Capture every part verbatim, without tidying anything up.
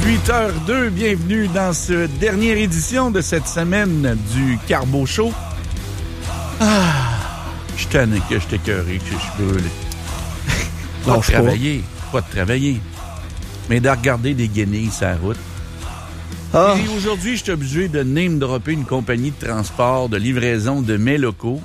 dix-huit heures deux, bienvenue dans cette dernière édition de cette semaine du Carbo Show. Ah, je suis tanné que je t'ai écœuré, que je suis brûlé. Pas de travailler, pas de travailler, mais de regarder des guenilles sur la route. Ah. Et aujourd'hui, je suis obligé de name-dropper une compagnie de transport, de livraison de mets locaux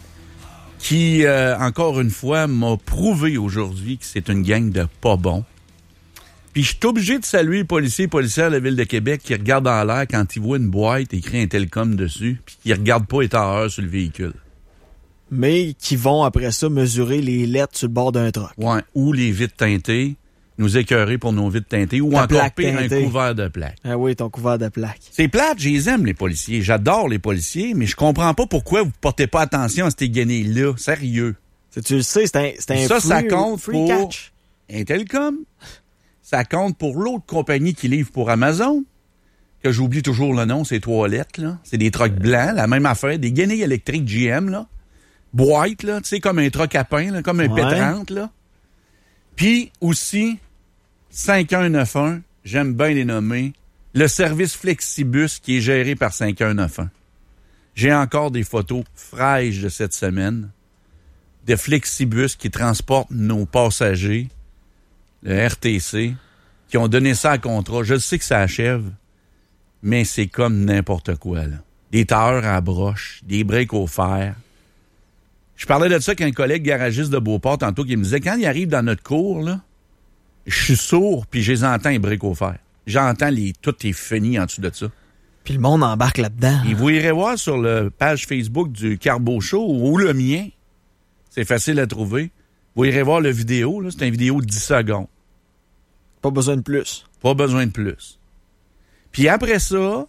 qui, euh, encore une fois, m'a prouvé aujourd'hui que c'est une gang de pas bons. Puis je suis obligé de saluer les policiers et policières de la Ville de Québec qui regardent en l'air quand ils voient une boîte écrit Intelcom dessus, puis qui regardent pas état-heure sur le véhicule. Mais qui vont, après ça, mesurer les lettres sur le bord d'un truck. Ouais, ou les vitres teintées, nous écœurer pour nos vitres teintées, ou Ta encore pire, teintée. un couvert de plaque. Ah oui, ton couvert de plaque. C'est plate, je les aime, les policiers. J'adore les policiers, mais je comprends pas pourquoi vous portez pas attention à ces guenilles-là. Sérieux. C'est, tu le sais, c'est un, c'est un ça, free, ça compte free pour catch. Intelcom. Ça compte pour l'autre compagnie qui livre pour Amazon, que j'oublie toujours le nom, c'est trois lettres, là. C'est des trucks blancs, la même affaire, des guenilles électriques G M, là. Boîte, là, tu sais, comme un truck à pain, là, comme un Ouais. P trente, là. Puis aussi, cinq un neuf un, j'aime bien les nommer, le service Flexibus qui est géré par cinq un neuf un. J'ai encore des photos fraîches de cette semaine de Flexibus qui transportent nos passagers, le R T C, qui ont donné ça à contrat. Je sais que ça achève, mais c'est comme n'importe quoi, là. Des tailleurs à broche, des breaks au fer. Je parlais de ça avec un collègue garagiste de Beauport tantôt qui me disait, quand il arrive dans notre cours, là, je suis sourd, puis je les entends, les breaks au fer. J'entends les, tout est fini en dessous de ça. Puis le monde embarque là-dedans. Et vous irez voir sur la page Facebook du Carbo Show ou le mien. C'est facile à trouver. Vous irez voir la vidéo, là. C'est une vidéo de dix secondes. Pas besoin de plus. Pas besoin de plus. Puis après ça,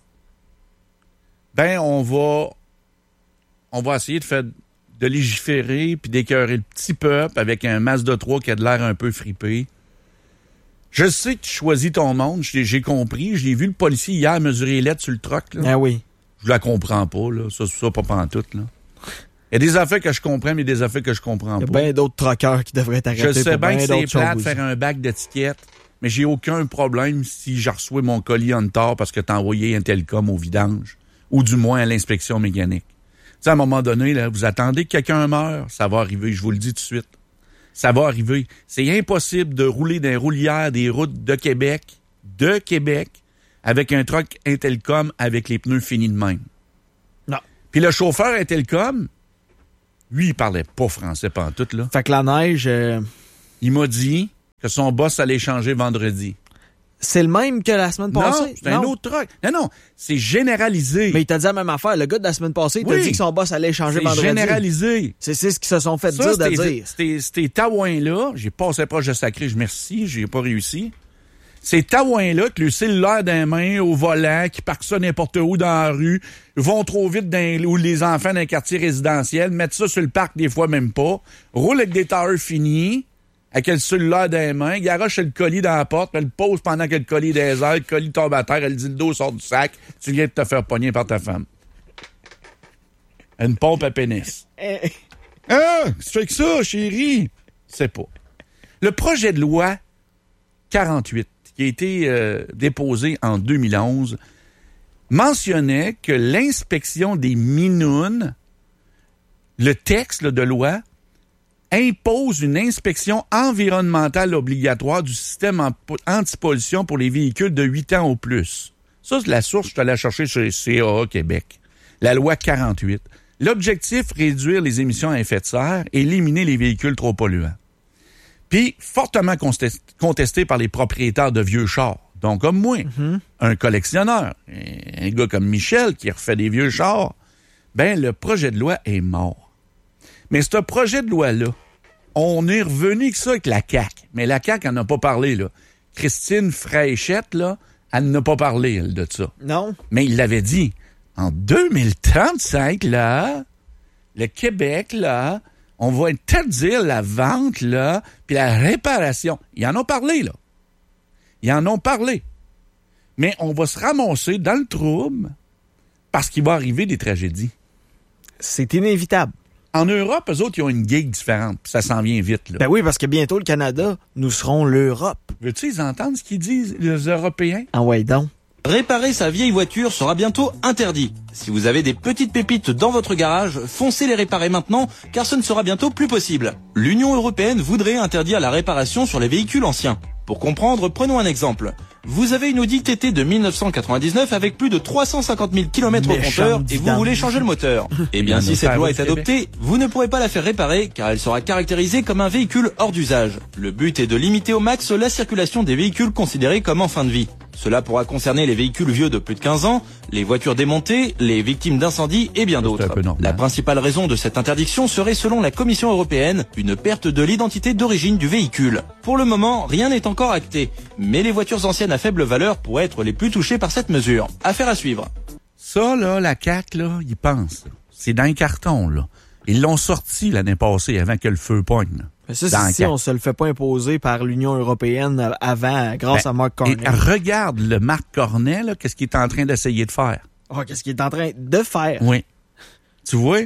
ben, on va, on va essayer de faire, de légiférer puis d'écœurer le petit peuple avec un Mazda trois qui a de l'air un peu fripé. Je sais que tu choisis ton monde, j'ai, j'ai compris. J'ai vu le policier hier mesurer les lettres sur le truck, là. Ah oui. Je la comprends pas, là. Ça, ça, pas pantoute, là. Il y a des affaires que je comprends, mais des affaires que je comprends Il y a pas. bien d'autres truckers qui devraient t'arrêter. Je sais pour bien bien que c'est d'autres plate de choses faire un bac d'étiquette, mais j'ai aucun problème si j'ai reçu mon colis en retard parce que t'as envoyé un Intelcom au vidange, ou du moins à l'inspection mécanique. Tu sais, à un moment donné, là, vous attendez que quelqu'un meure, ça va arriver, je vous le dis tout de suite. Ça va arriver. C'est impossible de rouler dans les roulières des routes de Québec, de Québec, avec un truck Intelcom avec les pneus finis de même. Non. Puis le chauffeur Intelcom, lui, il parlait pas français pantoute, là. Fait que la neige, euh, Il m'a dit que son boss allait changer vendredi. c'est le même que la semaine passée. Non, c'est un autre truc. Non, non, c'est généralisé. Mais il t'a dit la même affaire. Le gars de la semaine passée, il t'a Oui. dit que son boss allait changer c'est vendredi. généralisé. C'est, c'est ce qu'ils se sont fait Ça, dire de c'était- dire. C'était, c'était taouins-là, j'ai passé proche de sacré, je merci, j'ai pas réussi. Ces taouins-là, que le cellulaire dans les mains, au volant, qui parquent ça n'importe où dans la rue, vont trop vite dans, ou les enfants dans un quartier résidentiel, mettent ça sur le parc des fois même pas, roulent avec des tailleurs finis, avec le cellulaire dans les mains, garoche le colis dans la porte, elle le pose pendant que le colis est dans les airs, le colis tombe à terre, elle dit le dos sort du sac, tu viens de te faire pogner par ta femme. Une pompe à pénis. Eh, Ah, c'est fait que ça, chérie? C'est pas. Le projet de loi quarante-huit, qui a été euh, déposé en deux mille onze, mentionnait que l'inspection des minounes, le texte là, de loi, impose une inspection environnementale obligatoire du système en- antipollution pour les véhicules de huit ans ou plus. Ça, c'est la source, je suis allé la chercher sur les C A A Québec. La loi quarante-huit. L'objectif, réduire les émissions à effet de serre et éliminer les véhicules trop polluants. Puis, fortement contesté par les propriétaires de vieux chars. Donc, comme moi, mm-hmm. un collectionneur, un gars comme Michel qui refait des vieux chars, ben le projet de loi est mort. Mais ce projet de loi-là, on est revenu avec ça avec la C A Q. Mais la C A Q en a pas parlé, là. Christine Fréchette, là, elle n'a pas parlé, elle, de ça. Non. Mais il l'avait dit. En deux mille trente-cinq, là, le Québec, là, on va interdire la vente, là, puis la réparation. Ils en ont parlé, là. Ils en ont parlé. Mais on va se ramasser dans le trouble parce qu'il va arriver des tragédies. C'est inévitable. En Europe, eux autres, ils ont une gig différente. Puis ça s'en vient vite, là. Ben oui, parce que bientôt, le Canada, nous serons l'Europe. Veux-tu ils entendre ce qu'ils disent, les Européens? Ah ouais, donc. Réparer sa vieille voiture sera bientôt interdit. Si vous avez des petites pépites dans votre garage, foncez les réparer maintenant, car ce ne sera bientôt plus possible. L'Union européenne voudrait interdire la réparation sur les véhicules anciens. Pour comprendre, prenons un exemple. Vous avez une Audi T T de mille neuf cent quatre-vingt-dix-neuf avec plus de trois cent cinquante mille kilomètres au compteur et vous voulez changer le moteur. Eh bien, si cette loi est adoptée, vous ne pourrez pas la faire réparer car elle sera caractérisée comme un véhicule hors d'usage. Le but est de limiter au max la circulation des véhicules considérés comme en fin de vie. Cela pourra concerner les véhicules vieux de plus de quinze ans, les voitures démontées, les victimes d'incendies et bien d'autres. La principale raison de cette interdiction serait, selon la Commission européenne, une perte de l'identité d'origine du véhicule. Pour le moment, rien n'est encore acté, mais les voitures anciennes à faible valeur pourraient être les plus touchées par cette mesure. Affaire à suivre. Ça, là, la C A Q, là, ils pensent. C'est dans un carton, là. Ils l'ont sorti l'année passée avant que le feu pogne. Là. Mais ça, c'est si on se le fait pas imposer par l'Union européenne avant, grâce ben, à Marc Carney. Et regarde le Marc Carney, là, qu'est-ce qu'il est en train d'essayer de faire. Oh, qu'est-ce qu'il est en train de faire? Oui. Tu vois,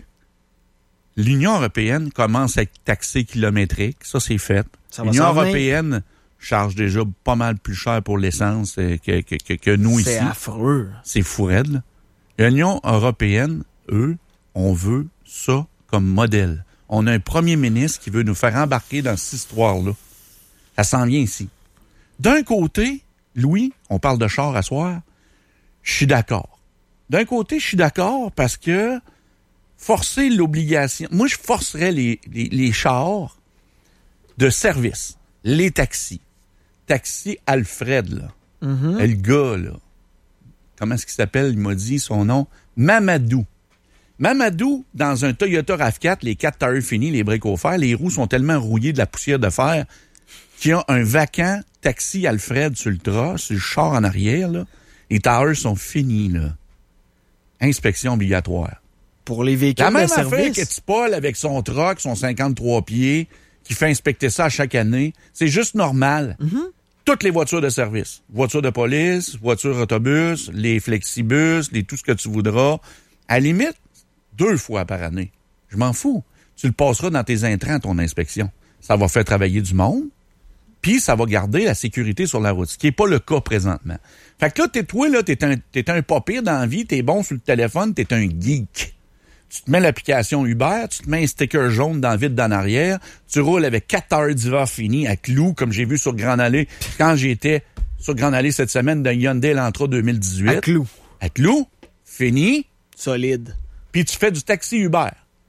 l'Union européenne commence à être taxée kilométrique. Ça, c'est fait. L'Union européenne charge déjà pas mal plus cher pour l'essence que, que, que, que nous c'est ici. C'est affreux. C'est fou raide, là. L'Union européenne, eux, on veut ça comme modèle. On a un premier ministre qui veut nous faire embarquer dans cette histoire-là. Ça s'en vient ici. D'un côté, Louis, on parle de char à soir, je suis d'accord. D'un côté, je suis d'accord parce que forcer l'obligation... Moi, je forcerais les, les, les chars de service, les taxis. Taxi Alfred, là. Mm-hmm. Et le gars, là. Comment est-ce qu'il s'appelle? Il m'a dit son nom. Mamadou. Mamadou, dans un Toyota RAV quatre, les quatre tailleurs finis, les briques au fer, les roues sont tellement rouillées de la poussière de fer qu'il y a un vacant taxi Alfred sur le tras, sur le char en arrière, là. Les tailleurs sont finis, là. Inspection obligatoire. Pour les véhicules la même de affaire service. que Paul avec son truck, son cinquante-trois pieds, qui fait inspecter ça à chaque année. C'est juste normal. Mm-hmm. Toutes les voitures de service. Voitures de police, voitures autobus, les flexibus, les tout ce que tu voudras. À la limite, deux fois par année. Je m'en fous. Tu le passeras dans tes intrants, ton inspection. Ça va faire travailler du monde, puis ça va garder la sécurité sur la route, ce qui n'est pas le cas présentement. Fait que là, t'es toi, là, t'es un, t'es un pas pire dans la vie, t'es bon sur le téléphone, t'es un geek. Tu te mets l'application Uber, tu te mets un sticker jaune dans le vide d'en arrière, tu roules avec quatre heures d'hiver fini à clou, comme j'ai vu sur Grande Allée, quand j'étais sur Grande Allée cette semaine d'un Hyundai Elantra deux mille dix-huit. À clou. À clou, fini. Solide. Puis tu fais du taxi Uber.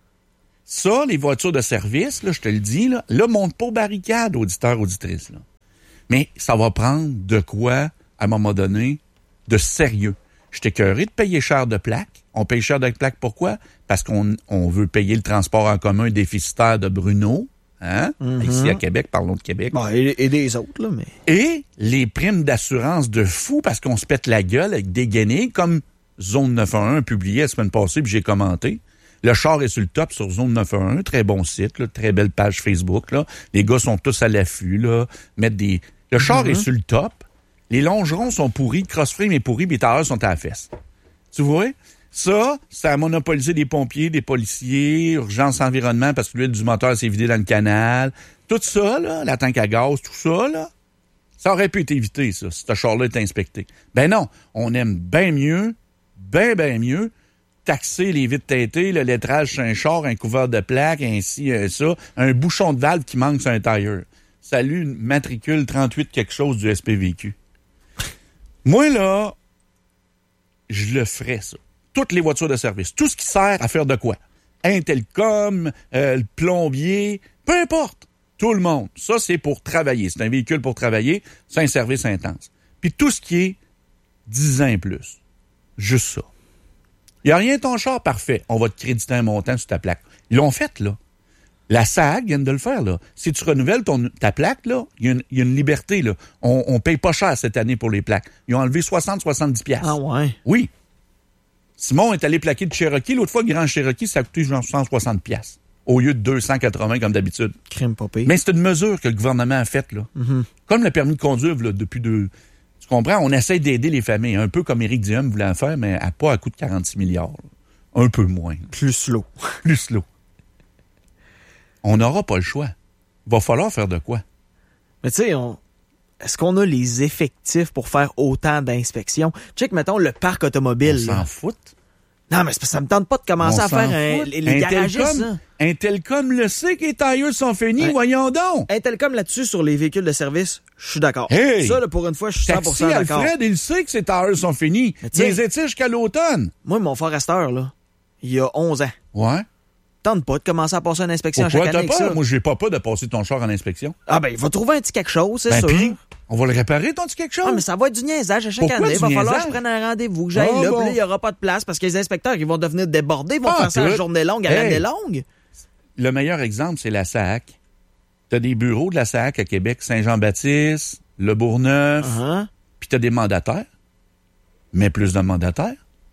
Ça, les voitures de service, là, je te le dis, là, là monte pas aux barricades, auditeurs, auditrices. Là. Mais ça va prendre de quoi, à un moment donné, de sérieux. Je t'ai écœuré de payer cher de plaques. On paye cher de plaques, pourquoi? Parce qu'on on veut payer le transport en commun déficitaire de Bruno. Hein? Mm-hmm. Ici, à Québec, parlons de Québec. Bon, et, et des autres, là, mais... Et les primes d'assurance de fou parce qu'on se pète la gueule avec des gainés, comme Zone neuf un un publié la semaine passée, puis j'ai commenté. Le char est sur le top sur Zone neuf un un, très bon site, là, très belle page Facebook. Là. Les gars sont tous à l'affût, là, mettent des... Le char mm-hmm. est sur le top. Les longerons sont pourris, le cross-frame est pourri, les tailleurs sont à la fesse. Tu vois? Ça, ça a monopolisé des pompiers, des policiers, urgence environnement parce que l'huile du moteur s'est vidée dans le canal. Tout ça, là, la tank à gaz, tout ça, là, ça aurait pu être évité, ça, si ce char-là est inspecté. Ben non, on aime bien mieux, bien, bien mieux, taxer les vitres teintées, le lettrage sur un char, un couvert de plaques, ainsi, euh, ça, un bouchon de valve qui manque sur un tailleur. Salut, matricule trente-huit quelque chose du S P V Q. Moi, là, je le ferais, ça. Toutes les voitures de service. Tout ce qui sert à faire de quoi? Intelcom, euh, le plombier, peu importe. Tout le monde. Ça, c'est pour travailler. C'est un véhicule pour travailler. C'est un service intense. Puis tout ce qui est dix ans et plus. Juste ça. Il n'y a rien ton char, parfait. On va te créditer un montant sur ta plaque. Ils l'ont fait, là. La S A G vient de le faire, là. Si tu renouvelles ton, ta plaque, là, il y, y a une liberté, là. On, on paye pas cher cette année pour les plaques. Ils ont enlevé soixante à soixante-dix piastres. Ah ouais? Oui. Simon est allé plaquer de Cherokee. L'autre fois, Grand Cherokee, ça a coûté genre cent soixante piastres au lieu de deux cent quatre-vingts comme d'habitude. Crime pas pire. Mais c'est une mesure que le gouvernement a faite, là. Mm-hmm. Comme le permis de conduire, là, depuis deux... Tu comprends? On essaie d'aider les familles, un peu comme Éric Duhem voulait en faire, mais à pas à coût de quarante-six milliards. Là. Un peu moins. Là. Plus slow. Plus slow. on n'aura pas le choix. Il va falloir faire de quoi? Mais tu sais, on... est-ce qu'on a les effectifs pour faire autant d'inspections? Check, mettons, le parc automobile. On là. s'en fout. Non, mais ça me tente pas de commencer On à faire s'en un, fout. les, les garagistes. Intelcom, Intelcom le sait que les tailleurs sont finis, Ouais. voyons donc. Intelcom là-dessus, sur les véhicules de service, je suis d'accord. Hey! Ça, là, pour une fois, je suis cent pour Taxi cent d'accord. Alfred, il sait que ses tailleurs sont finis. Mais Il tu sais- les étire jusqu'à l'automne. Moi, mon Forester, là, il y a onze ans. Ouais. Tente pas de commencer à passer une inspection Pourquoi chaque t'as année avec peur? ça. Moi, j'ai pas peur de passer ton char en inspection. Ah ben, il va trouver un petit quelque chose, c'est Ben sûr. pis, on va le réparer, ton petit quelque chose. Ah, mais ça va être du niaisage à chaque Pourquoi année. Il du va falloir niaisage? que je prenne un rendez-vous, que j'aille Ah, là, bon. puis là, il n'y aura pas de place parce que les inspecteurs, ils vont devenir débordés, ils vont Ah, faire ça à tout. la journée longue, à Hey. l'année longue. Le meilleur exemple, c'est la S A A C. T'as des bureaux de la S A A C à Québec, Saint-Jean-Baptiste, Le Bourgneuf, Uh-huh. puis t'as des mandataires. Mais plus de mandataires.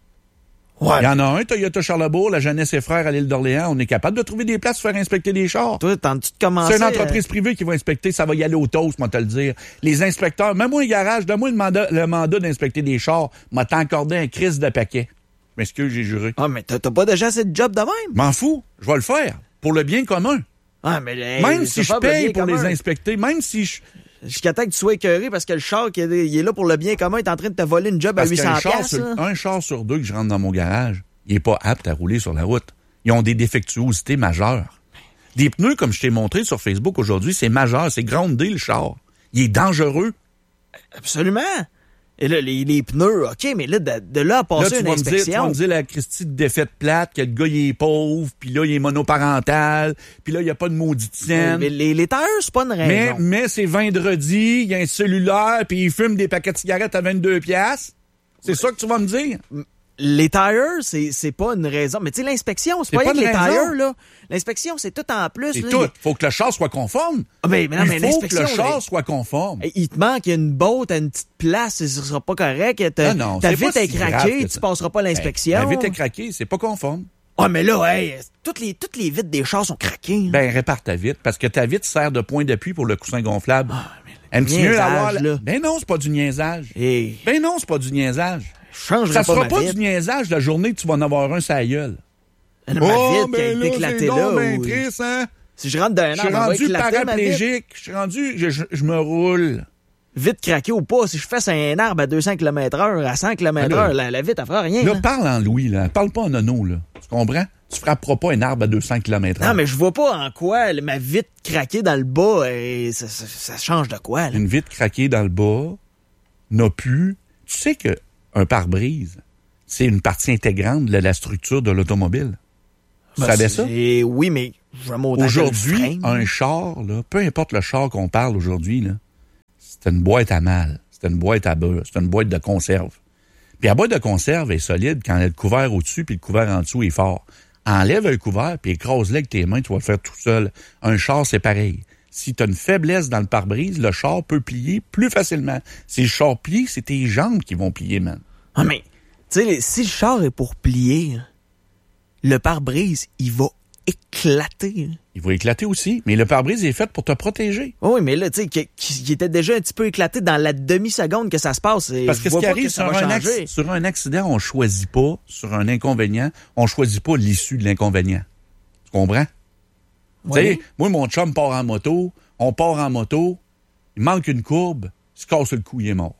Ouais. Il y en a un, Toyota Charlebourg, la Jeunesse et Frères à l'île d'Orléans. On est capable de trouver des places pour faire inspecter des chars. Toi, tentes-tu de commencer? C'est une entreprise privée qui va inspecter, ça va y aller au toast, moi te le dire. Les inspecteurs, même moi, un garage, donne-moi le mandat, le mandat d'inspecter des chars, m'a t'encordé un crise de paquet. M'excuse, j'ai juré. Ah, mais t'as t'as pas déjà assez de job de même? M'en fous, je vais le faire. Pour le bien commun. Ah, mais hey, Même c'est si je pas le paye bien pour commun. les inspecter, même si je... Jusqu'à temps que tu sois écœuré parce que le char qui est, il est là pour le bien commun est en train de te voler une job Parce à huit cents qu'un char, piastres, sur, là. un char sur deux que je rentre dans mon garage, il est pas apte à rouler sur la route. Ils ont des défectuosités majeures. Des pneus, comme je t'ai montré sur Facebook aujourd'hui, c'est majeur, c'est groundé le char. Il est dangereux. Absolument. Et là, les, les pneus, OK, mais là, de, de là à Là, passer tu une vas, me dire, tu vas inspection... me dire la Christie de défaite plate, que le gars, il est pauvre, puis là, il est monoparental, puis là, il n'y a pas de maudite scène. Mais les, les tailleurs, c'est pas une Mais, raison. mais c'est vendredi, il y a un cellulaire, puis il fume des paquets de cigarettes à vingt-deux piastres. C'est ça que tu vas me dire? Les tires, c'est, c'est pas une raison. Mais tu sais, l'inspection, c'est C'est pas, pas rien que une les raison. tires, là. L'inspection, c'est tout en plus. C'est là. tout. Faut que le char soit conforme. Ah, mais, mais non, mais il faut que l'inspection, le char là, soit conforme. hey, il te manque une botte à une petite place, ce sera pas correct. Ta, Ah non, ta c'est pas vitre est si grave craquée, que tu ça. passeras pas l'inspection. La vitre est craquée, c'est pas conforme. Ah, mais là, hey, toutes les, toutes les vitres des chars sont craquées. Ben, répare ta vitre, parce que ta vitre sert de point d'appui pour le coussin gonflable. Ah, mais Aime-tu mieux niaisage, avoir... la- là. Ben non, c'est pas du niaisage. Hey, Ben non, c'est pas du niaisage. je changerai Ça pas sera ma pas vitre. du niaisage la journée que tu vas en avoir un sur la gueule. Ma vitre qui a ben été éclatée là. ben ou- triste, hein? Si je rentre d'un Je arbre, suis elle va rendu éclater, ma vitre. paraplégique. Je suis rendu... Je, je- je me roule. Vite craqué ou pas, si je fesse un arbre à deux cents kilomètres heure, à cent kilomètres heure, la, la vitre, elle fera rien. Là, hein. parle en Louis, là. Parle pas en nono, là. Tu comprends? Tu frapperas pas un arbre à deux cents kilomètres heure. Non, mais je vois pas en quoi là, ma vitre craquée dans le bas, et ça, ça- ça change de quoi, là. Une vitre craquée dans le bas n'a plus... Tu sais que un pare-brise, c'est une partie intégrante de la structure de l'automobile. Tu Ben, savais ça? c'est- Oui, mais j'aime autant que le Aujourd'hui, frein. un char, là, peu importe le char qu'on parle aujourd'hui, là, c'est une boîte à mal, c'est une boîte à beurre, c'est une boîte de conserve. Puis la boîte de conserve est solide quand elle a le couvert au-dessus puis le couvert en dessous est fort. Enlève un couvert puis écrase-le avec tes mains, tu vas le faire tout seul. Un char, c'est pareil. Si tu as une faiblesse dans le pare-brise, le char peut plier plus facilement. Si le char plie, c'est tes jambes qui vont plier, man. Ah, mais, tu sais, si le char est pour plier, hein, le pare-brise, il va éclater. hein. Il va éclater aussi, mais le pare-brise est fait pour te protéger. Oui, mais là, tu sais, qui, qui- qui était déjà un petit peu éclaté dans la demi-seconde que ça se passe. et Parce je que ce vois qui pas arrive que ça sur va un, changer. acc- sur un accident, on choisit pas, sur un inconvénient, on choisit pas l'issue de l'inconvénient. Tu comprends? Oui. Tu sais, moi, mon chum part en moto, on part en moto, il manque une courbe, il se casse le cou, il est mort.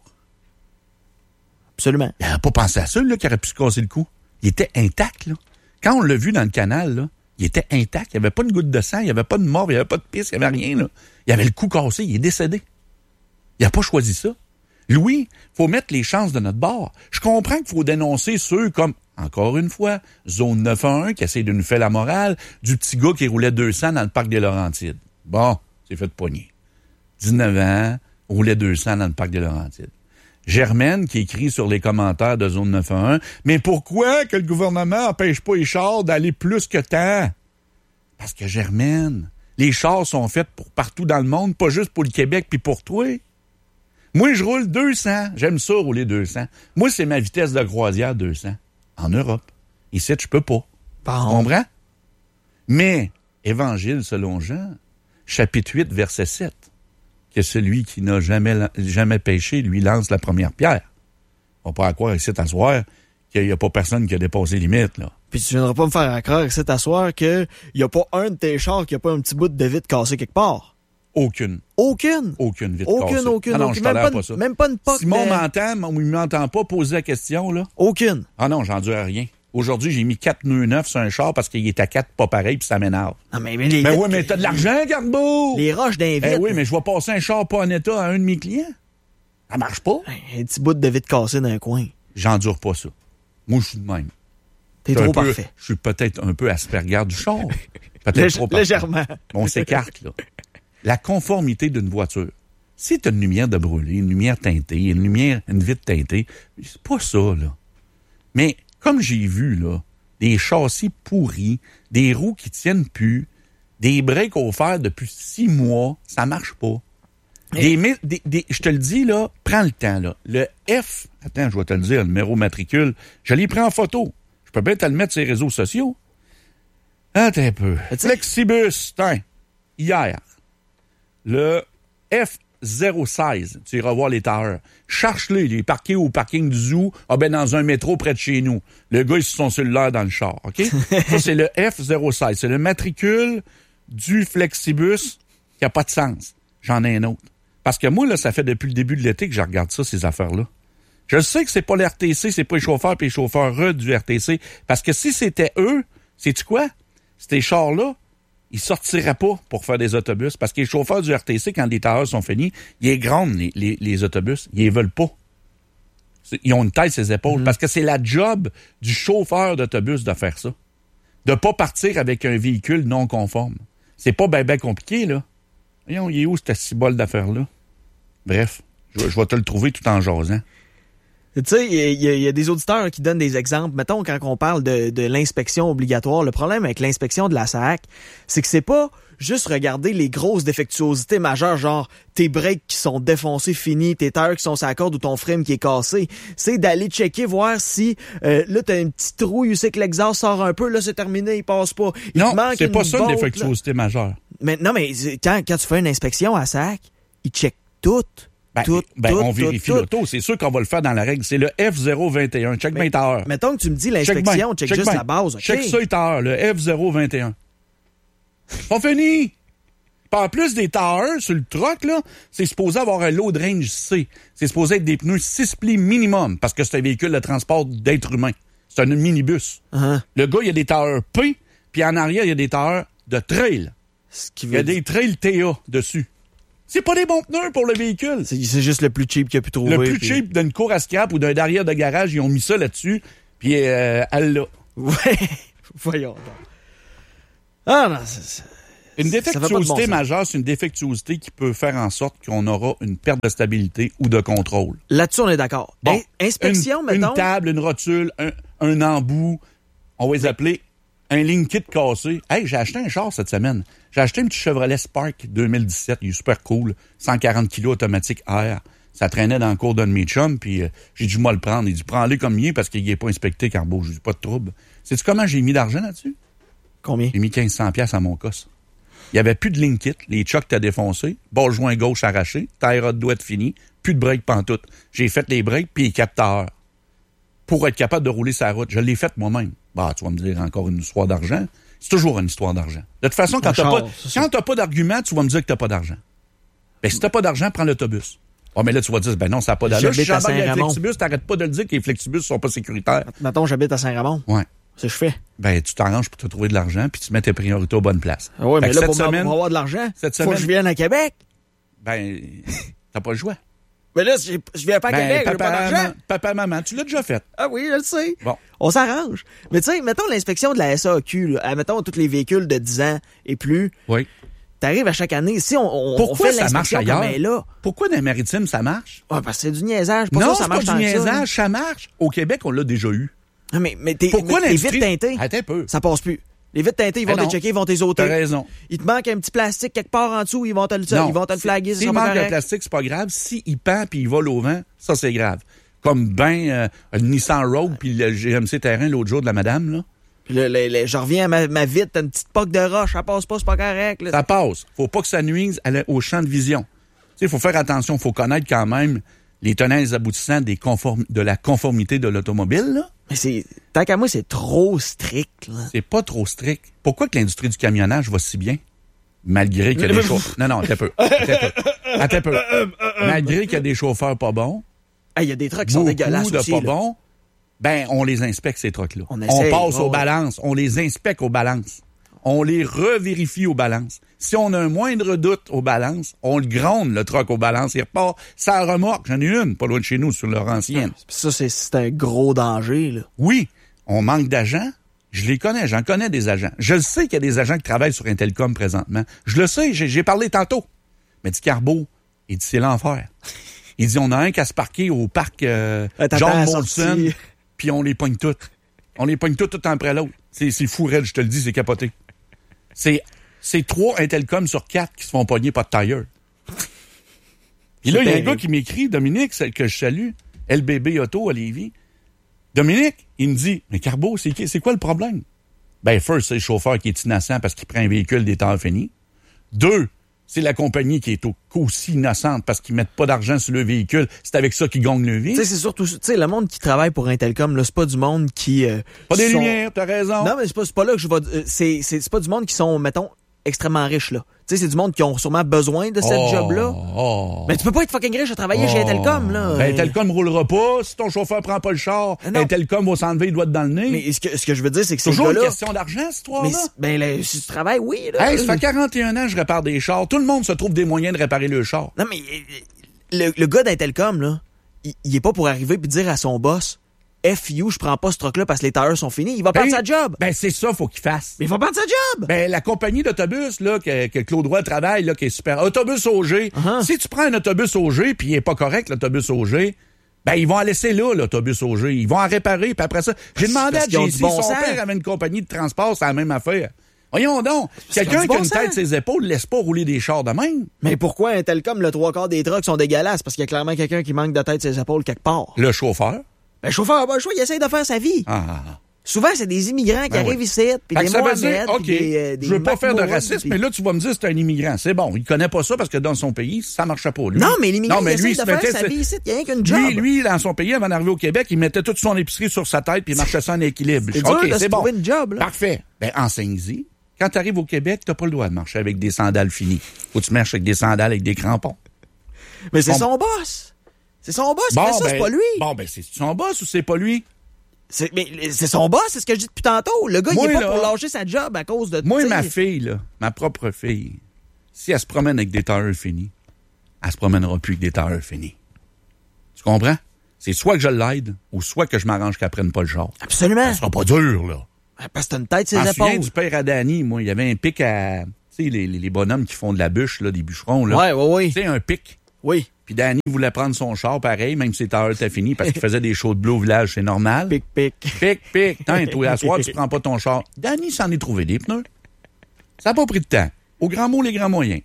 Absolument. Il n'a pas pensé à ça, là, qui aurait pu se casser le cou. Il était intact, là. Quand on l'a vu dans le canal, là, il était intact. Il n'y avait pas une goutte de sang, il n'y avait pas de mort, il n'y avait pas de pisse, il n'y avait rien, là. Il avait le cou cassé, il est décédé. Il n'a pas choisi ça. Louis, faut mettre les chances de notre bord. Je comprends qu'il faut dénoncer ceux comme, encore une fois, Zone neuf un un qui essaie de nous faire la morale, du petit gars qui roulait deux cents dans le parc des Laurentides. Bon, c'est fait de poignée. dix-neuf ans, roulait deux cents dans le parc des Laurentides. Germaine qui écrit sur les commentaires de Zone neuf un un, mais pourquoi que le gouvernement empêche pas les chars d'aller plus que tant? Parce que Germaine, les chars sont faits pour partout dans le monde, pas juste pour le Québec puis pour toi. Moi, je roule deux cents. J'aime ça, rouler deux cents. Moi, c'est ma vitesse de croisière deux cents. En Europe. Ici, je peux pas. Bon. Tu comprends? Mais, Évangile selon Jean, chapitre huit, verset sept, que celui qui n'a jamais, jamais péché lui lance la première pierre. On va pas à croire ici à soir qu'il n'y a pas personne qui a dépassé les limites, là. Puis tu viendras pas me faire croire ici t'asseoir qu'il n'y a pas un de tes chars qui a pas un petit bout de vitre cassé quelque part. Aucune. Aucune? Aucune vitre Aucune, cassée. aucune, Ah non, aucune. je Même tolère pas, pas ça. même pas une poque Simon de... m'entend, ou il m'entend pas poser la question, là. Aucune. Ah non, j'endure rien. Aujourd'hui, j'ai mis quatre nœuds neufs sur un char parce qu'il est à quatre pas pareil puis ça m'énerve. Ah, mais, mais les Mais vitres- oui, mais t'as de l'argent, Garbo! Les roches d'un vitre. Eh oui, mais je vais passer un char pas en état à un de mes clients. Ça marche pas. Un petit bout de vitre cassé dans un coin. J'endure pas ça. Moi, je suis de même. T'es Je suis trop un peu- parfait. Je suis peut-être un peu Asperger du char. Peut-être Lég- trop parfait. légèrement. On s'écarte, là. La conformité d'une voiture. Si tu as une lumière de brûlée, une lumière teintée, une lumière, une vitre teintée, c'est pas ça, là. Mais comme j'ai vu, là, des châssis pourris, des roues qui tiennent plus, des breaks offerts depuis six mois, ça marche pas. Des, mi- des, des- je te le dis, là, prends le temps, là. Le F, attends, je vais te le dire, le numéro matricule, je l'ai pris en photo. Je peux bien te le mettre sur les réseaux sociaux. Attends un peu. tu sais- Flexibus, tiens, hier, le F zéro seize, tu iras voir les tailleurs. Cherche-les, il est parqué au parking du zoo, ah ben dans un métro près de chez nous. Le gars, il sur son cellulaire dans le char, OK? Ça, c'est le F zéro seize. C'est le matricule du Flexibus qui a pas de sens. J'en ai un autre. Parce que moi, là, ça fait depuis le début de l'été que je regarde ça, ces affaires-là. Je sais que c'est pas le R T C, c'est pas les chauffeurs puis les chauffeurs du R T C. Parce que si c'était eux, sais-tu quoi? Ces chars-là, ils sortiraient pas pour faire des autobus. Parce que les chauffeurs du R T C, quand les tailleurs sont finis, ils égrondent les, les, les autobus. Ils les veulent pas. C'est- Ils ont une tête sur les épaules. Mm-hmm. Parce que c'est la job du chauffeur d'autobus de faire ça. De pas partir avec un véhicule non conforme. C'est pas ben ben compliqué, là. Voyons, il est où cette cibole d'affaires-là? Bref, je, je vais te le trouver tout en jasant. Tu sais, il y, y, y a des auditeurs qui donnent des exemples. Mettons, quand on parle de, de l'inspection obligatoire, le problème avec l'inspection de la S A C, c'est que c'est pas juste regarder les grosses défectuosités majeures, genre tes breaks qui sont défoncés, finis, tes tailleurs qui sont sur la corde ou ton frame qui est cassé. C'est d'aller checker, voir si euh, là, t'as un petit trou, tu sais que l'exhaust sort un peu, là, c'est terminé, il passe pas. Il Non, te manque c'est une pas ça une botte, défectuosité là. majeure. Mais non, mais quand, quand tu fais une inspection à S A C, ils checkent tout. Ben, tout, ben, tout, on tout, vérifie tout. l'auto. C'est sûr qu'on va le faire dans la rêgle. C'est le F zéro vingt et un. Check bien ta heure. Mettons que tu me dis Check l'inspection, bien, check, check juste bien. la base, OK? Check ça, ta heure, le F zéro vingt et un. Pas fini! Puis en plus des tailleurs sur le truck, là, c'est supposé avoir un load range C. C'est supposé être des pneus six plis minimum, parce que c'est un véhicule de transport d'êtres humains. C'est un minibus. Uh-huh. Le gars, il y a des tailleurs P, puis en arrière, il y a des tailleurs de trail. Ce qui Il y a veut des trail T A dessus. C'est pas des bons pneus pour le véhicule. C'est, c'est juste le plus cheap qu'il a pu trouver. Le plus puis- cheap d'une cour à scrap ou d'un derrière de garage, ils ont mis ça là-dessus, puis euh, elle l'a. Ouais, voyons donc. Ah non, c'est... c'est- Une ça fait pas de bon défectuosité sens. majeure, c'est une défectuosité qui peut faire en sorte qu'on aura une perte de stabilité ou de contrôle. Là-dessus, on est d'accord. Bon, In- inspection, une, mettons. Une table, une rotule, un, un embout, on va les appeler un link kit cassé. Hey, j'ai acheté un char cette semaine. J'ai acheté un petit Chevrolet Spark deux mille dix-sept. Il est super cool. cent quarante kilos automatique air. Ça traînait dans le cours d'un de mes chums, puis euh, j'ai dû moi le prendre. Il dit, prends-le comme il est parce qu'il n'est pas inspecté, Carbo. J'ai dit, pas de trouble. Sais-tu comment j'ai mis d'argent là-dessus? Combien? J'ai mis quinze cents piastres à mon cosse. Il n'y avait plus de link kit. Les chocs t'as défoncé. Ball joint gauche arraché. Tie rod douette fini. Plus de break pantoute. J'ai fait les breaks puis les capteurs. Pour être capable de rouler sa route. Je l'ai fait moi-même. Bah, tu vas me dire encore une histoire d'argent. C'est toujours une histoire d'argent. De toute façon, quand Un t'as char, pas, c'est quand t'as pas d'argument, tu vas me dire que t'as pas d'argent. Ben, si t'as pas d'argent, prends l'autobus. Oh, mais là, tu vas dire, ben non, ça n'a pas d'allure. J'habite Je à suis avec Saint-Ramon. Flexibus, t'arrêtes pas de le dire que les Flexibus sont pas sécuritaires. Mettons, j'habite à Saint-Ramon. Ouais. C'est ce que je fais. Ben, tu t'arranges pour te trouver de l'argent puis tu mets tes priorités aux bonnes places. Ah ouais, Fait mais que là, cette pour, semaine, pour avoir de l'argent, cette faut semaine- que je vienne à Québec. ben, t'as pas le choix. Mais là, j'ai- je viens pas à Ben, Québec, j'ai pas papa, d'argent. maman, papa, maman, tu l'as déjà fait. Ah oui, je le sais. Bon. On s'arrange. Mais tu sais, mettons l'inspection de la S A Q, là, à, mettons tous les véhicules de dix ans et plus, Oui. t'arrives à chaque année. Si on, on, on Pourquoi fait ça marche l'inspection ailleurs? comme elle est là, Pourquoi dans les maritimes, ça marche? ouais, parce que c'est du niaisage. Pas non, sûr que ça c'est marche pas tant du que ça, là. niaisage, ça marche. Au Québec, on l'a déjà eu. Non, mais, mais t'es, Pourquoi mais les l'industrie... vitres teintées, Attends un peu. ça passe plus. Les vitres teintées, ils vont Ben te non. checker, ils vont te T'as ôter. raison. Il te manque un petit plastique quelque part en dessous, ils vont te le, Non. ils vont te le flaguer, S'il c'est pas manque de correct. plastique, c'est pas grave. S'il pend puis il vole au vent, ça, c'est grave. Comme ben euh, le Nissan Rogue puis le G M C Terrain l'autre jour de la madame, là. Puis le, le, le- je reviens à ma, ma vitre, t'as une petite poque de roche, ça passe pas, c'est pas correct. Là. Ça passe. Faut pas que ça nuise à la- au champ de vision. Tu sais, il faut faire attention. Il faut connaître quand même les tenants et les aboutissants des conform- de la conformité de l'automobile, là. Mais c'est, tant qu'à moi, c'est trop strict, là. C'est pas trop strict. Pourquoi que l'industrie du camionnage va si bien? Malgré qu'il y a des chauffeurs... Non, non, attends un peu. Attends un peu. Attends un peu. Malgré qu'il y a des chauffeurs pas bons. Il y a des trucks qui sont dégueulasses de aussi, pas là. bons. Ben, on les inspecte, ces trucks-là. On, on essaye, passe oh, aux balances. On les inspecte aux balances. On les revérifie aux balances. Si on a un moindre doute aux balances, on le gronde, le truck aux balances. Il repart. Ça remorque. J'en ai une, pas loin de chez nous, sur Laurentienne. Ça, c'est, c'est un gros danger, là. Oui, on manque d'agents. Je les connais, j'en connais des agents. Je le sais qu'il y a des agents qui travaillent sur Intelcom présentement. Je le sais, j'ai, j'ai parlé tantôt. Mais dit Carbeau, il dit c'est l'enfer. Il dit on a un qu'à se parquer au parc euh, John Molson, puis on les pogne toutes. On les pogne toutes, tout un après l'autre. C'est, c'est fou raide, je te le dis, c'est capoté. C'est, c'est trois Intelcom sur quatre qui se font pogner pas de tailleur. Puis là, il y a un gars qui m'écrit, Dominique, celle que je salue, L B B Auto à Lévis. Dominique, il me dit, mais Carbeau, c'est, c'est quoi le problème? Ben, first, c'est le chauffeur qui est innocent parce qu'il prend un véhicule des temps finis. Deux, c'est la compagnie qui est aussi innocente parce qu'ils mettent pas d'argent sur le véhicule. C'est avec ça qu'ils gagnent le vie. Tu sais, c'est surtout, tu sais, le monde qui travaille pour Intelcom, là, c'est pas du monde qui... Euh, pas des sont... lumières, t'as raison. Non, mais c'est pas, c'est pas là que je vais... Euh, c'est, c'est, c'est pas du monde qui sont, mettons, extrêmement riches, là. Tu sais, c'est du monde qui ont sûrement besoin de cette oh, job-là. Oh. Mais tu peux pas être fucking riche à travailler oh. chez Intelcom, là. Ben, Intelcom roulera pas. Si ton chauffeur prend pas le char, non. Intelcom va s'enlever les doigts dans le nez. Mais ce que, ce que je veux dire, c'est que c'est toujours une question d'argent, cette histoire-là. Mais, ben, là, si tu travailles, oui, là. Hey, ça fait quarante et un ans que je répare des chars. Tout le monde se trouve des moyens de réparer le char. Non, mais le, le gars d'Intelcom, là, il, il est pas pour arriver et dire à son boss, F you, je prends pas ce truck-là parce que les tailleurs sont finis. Il va perdre ben, sa job. Ben, c'est ça, faut qu'il fasse. Mais il va perdre sa job. Ben, la compagnie d'autobus, là, que, que Claude Roy travaille, là, qui est super. Autobus O G. Uh-huh. Si tu prends un autobus O G puis il est pas correct, l'autobus O G, ben, ils vont en laisser là, l'autobus O G. Ils vont en réparer, puis après ça. J'ai demandé à J C, bon son sens. Père avait une compagnie de transport, c'est la même affaire. Voyons donc. Quelqu'un qui a une tête sur ses épaules ne laisse pas rouler des chars de même. Mais pourquoi Intelcom, le trois quarts des trucks sont dégueulasses? Parce qu'il y a clairement quelqu'un qui manque de tête sur ses épaules quelque part. Le chauffeur. Ben, le chauffeur a pas le choix, il essaie de faire sa vie. Ah. Souvent, c'est des immigrants qui ben arrivent oui. ici, puis des Mohamed, OK, des, euh, des je veux pas faire de racisme, pis... mais là, tu vas me dire que c'est un immigrant. C'est bon, il connaît pas ça parce que dans son pays, ça marchait pas. Lui. Non, mais l'immigrant, non, mais il lui, essaie de faire sa vie ici, il y a rien qu'une job. Lui, lui, dans son pays, avant d'arriver au Québec, il mettait toute son épicerie sur sa tête puis il marchait ça en équilibre. C'est OK, dur de c'est se bon. trouver une job, là. Parfait. Ben, enseigne-y. Quand tu arrives au Québec, t'as pas le droit de marcher avec des sandales finies. Faut que tu marches avec des sandales avec des crampons. Mais c'est bon. son boss. C'est son boss, bon, mais ça, ben, c'est pas lui. Bon, ben, c'est son boss ou c'est pas lui? C'est, mais c'est son boss, c'est ce que je dis depuis tantôt. Le gars, moi, il est pas là, pour lâcher sa job à cause de... Moi, ma fille, là, ma propre fille, si elle se promène avec des tailleurs finis, elle se promènera plus avec des tailleurs finis. Tu comprends? C'est soit que je l'aide, ou soit que je m'arrange qu'elle prenne pas le char. Absolument. Ça sera pas dur, là. Parce que t'as une tête sur les épaules. Je me souviens du père à Danny, moi. Il y avait un pic à... Tu sais, les, les, les bonhommes qui font de la bûche, là, des bûcherons, là. Ouais, ouais, oui. Tu sais, un pic. Oui. Puis Danny voulait prendre son char, pareil, même si ses tailleurs étaient finis, parce qu'il faisait des shows de bleu au village, c'est normal. Pic, pic. Pic, pic. Tiens, toi, à soir, tu prends pas ton char. Danny s'en est trouvé des pneus. Ça n'a pas pris de temps. Au grand mot, les grands moyens.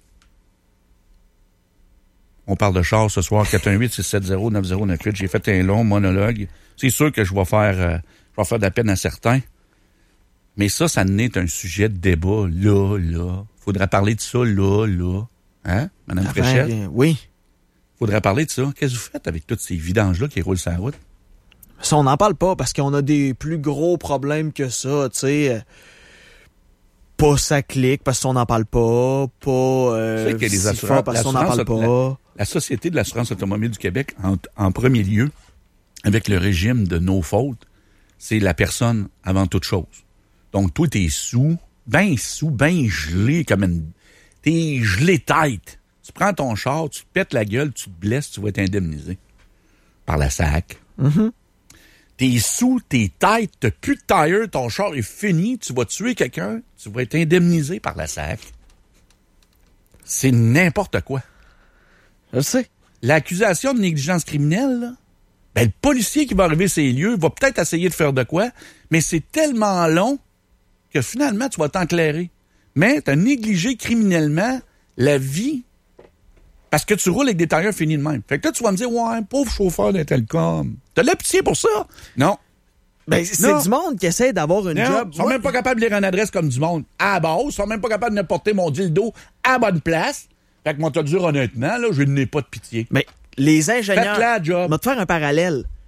On parle de char ce soir, quatre un huit, six sept zéro, neuf zéro neuf huit. J'ai fait un long monologue. C'est sûr que je vais faire, euh, je vais faire de la peine à certains. Mais ça, ça n'est un sujet de débat, là, là. Faudrait parler de ça, là, là. Hein, Madame Enfin, Fréchette? euh, oui. Faudrait parler de ça. Qu'est-ce que vous faites avec tous ces vidanges-là qui roulent sur la route? Ça, on n'en parle pas parce qu'on a des plus gros problèmes que ça, tu sais. Pas ça clique parce qu'on n'en parle pas. Pas euh, tu sais qu'il y a des assurances, parce qu'on n'en parle pas. La, la Société de l'assurance automobile du Québec, en, en premier lieu, avec le régime de no faute, c'est la personne avant toute chose. Donc, toi, t'es sous, ben sous, ben gelé, comme une... T'es gelé tête. Tu prends ton char, tu te pètes la gueule, tu te blesses, tu vas être indemnisé par la S A C. Mm-hmm. T'es sous, t'es tête, t'as plus de tire, ton char est fini, tu vas tuer quelqu'un, tu vas être indemnisé par la S A C. C'est n'importe quoi. Je sais. L'accusation de négligence criminelle, là, ben, le policier qui va arriver sur les lieux va peut-être essayer de faire de quoi, mais c'est tellement long que finalement, tu vas t'enclairer. Mais tu as négligé criminellement la vie parce que tu roules avec des tailleurs finis de même. Fait que là, tu vas me dire, ouais, pauvre chauffeur d'Intelcom. T'as de la pitié pour ça? Non. Ben, c'est non. du monde qui essaie d'avoir une non, job. Ils sont ouais. même pas capables de lire une adresse comme du monde à la base. Ils sont même pas capables de me porter mon dildo à la bonne place. Fait que moi, te dire honnêtement, là, je n'ai pas de pitié. Mais les ingénieurs... Faites la job. On va te faire un parallèle.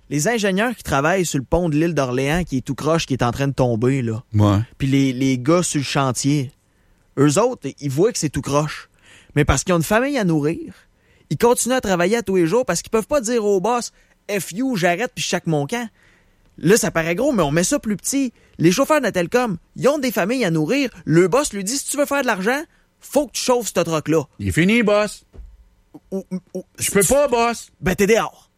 les ingénieurs qui travaillent sur le pont de l'île d'Orléans qui est tout croche, qui est en train de tomber, là. Ouais. Puis les, les gars sur le chantier, eux autres, ils voient que c'est tout croche. Mais parce qu'ils ont une famille à nourrir, ils continuent à travailler à tous les jours parce qu'ils peuvent pas dire au boss « F you, j'arrête puis je chaque mon camp ». Là, ça paraît gros, mais on met ça plus petit. Les chauffeurs de Telcom, ils ont des familles à nourrir. Le boss lui dit « Si tu veux faire de l'argent, faut que tu chauffes ce truck-là. » Il est fini, boss. Ou, ou, Je peux pas, boss. Ben, t'es dehors.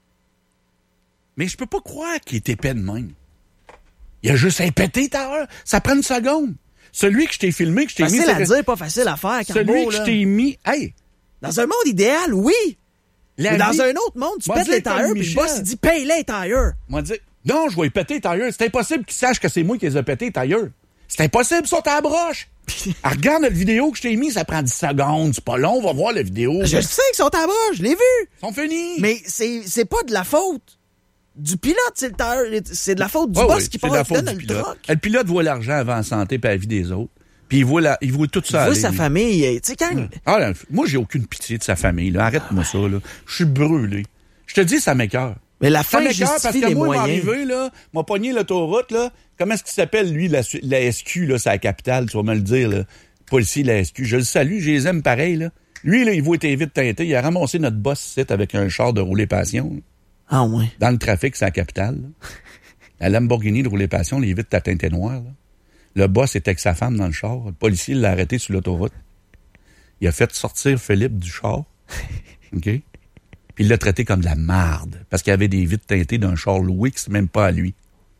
Mais je peux pas croire qu'il est épais de même. Il a juste un pété, t'as Ça prend une seconde. Celui que je t'ai filmé, que je t'ai mis... Facile à dire, pas facile à faire, Carbo, Celui que là. je t'ai mis... Hey! Dans un monde idéal, oui. La Mais dans vie- un autre monde, tu Moi, pètes dire les comme tires, puis le Michel. boss, il dit « Paye les tires. Moi, dire, non, je vais y péter les tailleurs. C'est impossible qu'ils sachent que c'est moi qui les ai pétés les tailleurs. C'est impossible, ça, t'as la broche. Ah, regarde notre vidéo que je t'ai mis, ça prend dix secondes. C'est pas long, on va voir la vidéo. » Je le sais qu'ils sont à bas, je l'ai vu. Ils sont finis. Mais c'est, c'est pas de la faute du pilote, c'est le tire. C'est de la faute du Ouais, boss ouais, qui c'est de part la et faute donne du le pilote. truck. Le pilote voit l'argent avant la santé et la vie des autres. Puis il voit, la, il voit tout ça. Il voit aller, sa lui. famille. Tu sais, quand... Ah, là, moi, j'ai aucune pitié de sa famille. Là. Arrête-moi ça. Là. Je suis brûlé. Je te dis, ça m'écoeure. Mais la Ça fin m'écoeure parce justifie que les moi, il m'est moyens. arrivé, là, m'a pogné l'autoroute, là. Comment est-ce qu'il s'appelle, lui, la, la S Q, là, c'est la capitale, tu vas me le dire, là. Policier de la S Q. Je le salue, je les aime pareil, là. Lui, là, il voit tes vite teinté. Il a ramassé notre boss site avec un char de rouler passion. Là. Ah ouais. Dans le trafic, c'est la capitale. Là. La Lamborghini de rouler passion, les vitres teinté noir, là. Le boss était avec sa femme dans le char. Le policier l'a arrêté sur l'autoroute. Il a fait sortir Philippe du char. OK? Puis il l'a traité comme de la marde. Parce qu'il y avait des vitres teintées d'un char loué qui c'est même pas à lui.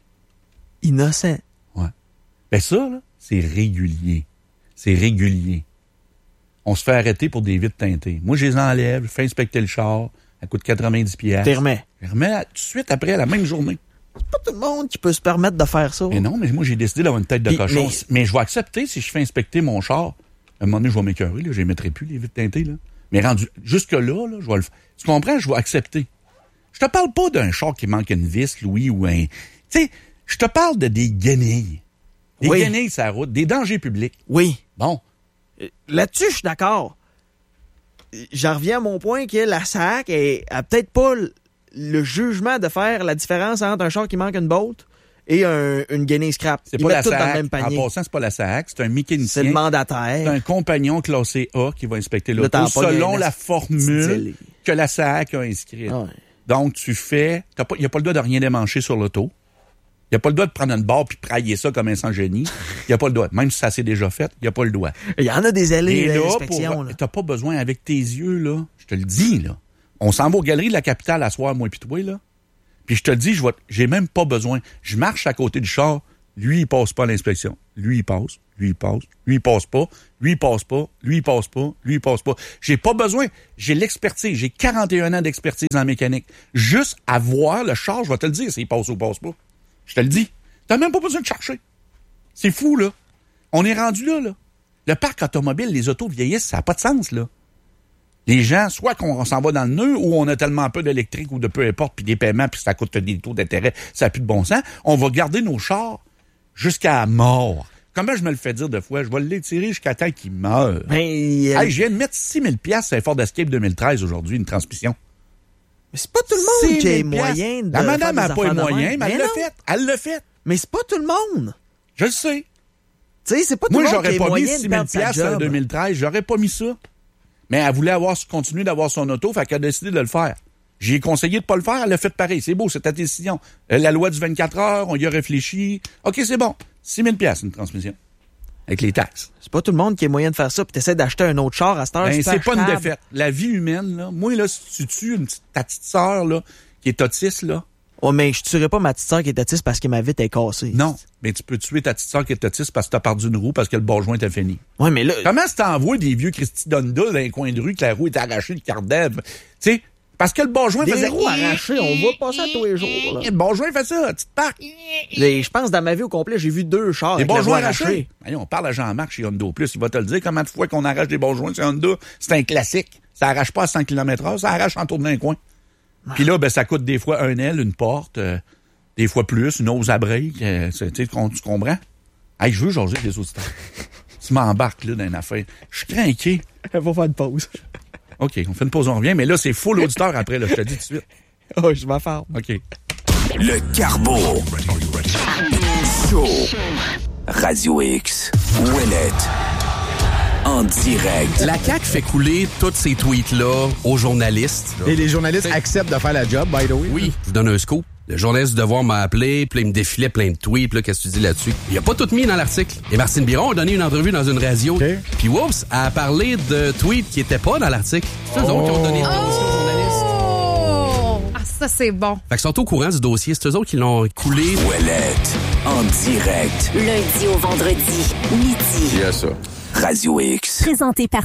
Innocent. Ouais. Ben ça, là, c'est régulier. C'est régulier. On se fait arrêter pour des vitres teintées. Moi, je les enlève, je fais inspecter le char. Ça coûte quatre-vingt-dix piastres. T'es remets. Je les remets tout de suite après, la même journée. C'est pas tout le monde qui peut se permettre de faire ça. Mais non, mais moi, j'ai décidé d'avoir une tête de Puis, cochon. mais- Mais... je vais accepter si je fais inspecter mon char. À un moment donné, je vais m'écœurer, là. Je les mettrai plus, les vitres teintées, là. Mais rendu jusque-là, là, je vais le faire. Tu comprends? Je vais accepter. Je te parle pas d'un char qui manque une vis, Louis, ou un... Tu sais, je te parle de des guenilles. Des Oui. guenilles sur la route, des dangers publics. Oui. Bon. Euh, Là-dessus, je suis d'accord. Euh, J'en reviens à mon point que la S A C a peut-être pas le, le jugement de faire la différence entre un char qui manque une bolt et un, une guenille scrap. C'est Ils pas la mettent tout dans le S A C. même panier. En passant, c'est pas la S A C, c'est un C'est mécanicien. le C'est mandataire. un compagnon classé A qui va inspecter Là, l'auto t'en pognes selon un la esti formule délai. que la S A C a inscrite. Ah ouais. Donc, tu fais... Il n'y a pas le droit de rien démancher sur l'auto. Il n'y a pas le droit de prendre une barre puis prailler ça comme un sans-génie. Il n'y a pas le droit. Même si ça s'est déjà fait, il n'y a pas le droit. Il y en a des allées Et là, d'inspection. pour... là. t'as pas besoin avec tes yeux, là. Je te le dis, là. On s'en va aux galeries de la capitale à soir, moi pis toi, là. Puis je te le dis, je vais... j'ai même pas besoin. Je marche à côté du char. Lui, il passe pas à l'inspection. Lui, il passe. Lui, il passe. Lui, il passe pas. Lui, il passe pas. Lui, il passe pas. Lui, il passe pas. J'ai pas besoin. J'ai l'expertise. J'ai quarante et un ans d'expertise en mécanique. Juste à voir le char, je vais te le dire s'il passe ou passe pas. Je te le dis. T'as même pas besoin de chercher. C'est fou, là. On est rendu là, là. Le parc automobile, les autos vieillissent, ça n'a pas de sens, là. Les gens, soit qu'on s'en va dans le nœud, ou on a tellement peu d'électrique ou de peu importe, puis des paiements, puis ça coûte des taux d'intérêt, ça n'a plus de bon sens. On va garder nos chars jusqu'à la mort. Comment je me le fais dire de fois? Je vais l'étirer jusqu'à temps qu'il meure. Ben, euh, Hey, je viens de mettre six mille piastres sur un Ford Escape deux mille treize aujourd'hui, une transmission. mais c'est pas tout le monde qui a les six mille piastres. moyens de La madame faire n'a des pas les affaires de moyens, même. mais elle Mais l'a non. fait. Elle l'a fait. Mais c'est pas tout le monde. Je le sais. Tu sais, c'est pas tout Moi, le monde qui a j'aurais les pas mis moyens six de mille perdre sa piastres en job. deux mille treize. J'aurais pas mis ça. Mais elle voulait avoir, continuer d'avoir son auto, fait qu'elle a décidé de le faire. J'ai conseillé de pas le faire, elle a fait pareil. C'est beau, c'est ta décision. Euh, La loi du vingt-quatre heures, on y a réfléchi. OK, c'est bon. six mille piastres, une transmission. Avec les taxes. C'est pas tout le monde qui a moyen de faire ça, puis t'essaies d'acheter un autre char à cette heure. Ben, c'est pas une achetable. défaite. La vie humaine, là. Moi, là, si tu tues une petite, ta petite sœur, là, qui est autiste, là. Oh, mais je tuerais pas ma petite sœur qui est autiste parce que ma vitre est cassée. Non. Mais tu peux tuer ta petite sœur qui est autiste parce que t'as perdu une roue parce que le bord-joint t'a fini. Ouais, mais là, Comment est-ce que t'envoies des vieux Christy Donda dans un coin de rue que la roue est arrachée, le cardève? Tu sais, parce que le bord-joint des faisait... roues arrachées, on va passer à tous les jours. Là. Le bon-joint fait ça, tu te parques. Les- Je pense dans ma vie au complet, j'ai vu deux chars Les avec la roue bon-joints arrachée. arrachés. Allez, on parle à Jean-Marc chez Honda Plus. Il va te le dire combien de fois qu'on arrache des bon-joints chez Honda. C'est un classique. Ça arrache pas à cent kilomètres heure, ça arrache en tournant un coin. Puis là, ben, ça coûte des fois un aile, une porte, euh, des fois plus, une hausse à break. Euh, c'est- tu sais, tu comprends? Hey, je veux jaser avec les auditeurs. Tu m'embarques là dans une affaire. Je suis craqué. Elle va faire une pause. OK, on fait une pause, on revient. Mais là, c'est full auditeur après, là, je te dis tout de suite. Oh, je m'affarme. OK. Le Carbo. Show. Radio X. Ouellet. En direct. La C A Q fait couler tous ces tweets-là aux journalistes. Là. Et les journalistes T'sais, acceptent de faire la job, by the way. Oui, je vous donne un scoop. Le journaliste du Devoir m'a appelé, puis il me défilait plein de tweets, puis là, qu'est-ce que tu dis là-dessus? Il a pas tout mis dans l'article. Et Martine Biron a donné une entrevue dans une radio. Okay. Puis oups, elle a parlé de tweets qui étaient pas dans l'article. C'est eux oh. autres qui ont donné le dossier aux journalistes. Ah, ça, c'est bon. Fait qu'ils sont au courant du dossier. C'est eux autres qui l'ont coulé. Ouellette, en direct. Lundi au vendredi, midi. Il y a ça. Radio X. Présenté par